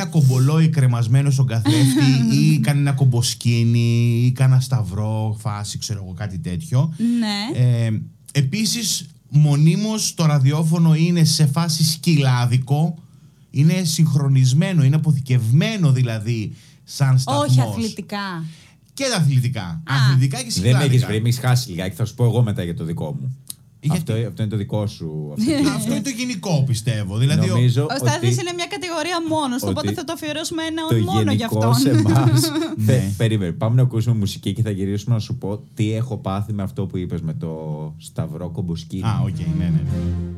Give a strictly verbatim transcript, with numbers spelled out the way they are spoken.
κομπολόι κρεμασμένο στον καθρέφτη ή κανένα κομποσκίνη ή κανένα σταυρό, φάση, ξέρω εγώ, κάτι τέτοιο. Ναι. Ε, επίσης, μονίμως το ραδιόφωνο είναι σε φάση σκυλάδικο, είναι συγχρονισμένο, είναι αποθηκευμένο δηλαδή σαν σταθμός. Όχι αθλητικά. Και τα αθλητικά. Α. Αθλητικά και σκυλάδικα. Δεν έχεις βρει, με έχεις χάσει λιγάκι, θα σου πω εγώ μετά για το δικό μου. Αυτό, αυτό είναι το δικό σου. Αυτό, αυτό είναι το γενικό, πιστεύω. Δηλαδή, νομίζω ο Στάθης ότι... είναι μια κατηγορία μόνος, οπότε θα το αφιερώσουμε ένα το μόνο για αυτόν. σε εμάς. Ναι. Περίμενε, πάμε να ακούσουμε μουσική και θα γυρίσουμε να σου πω τι έχω πάθει με αυτό που είπες με το σταυρό κομποσκίνη. Α, οκ, okay, ναι, ναι, ναι.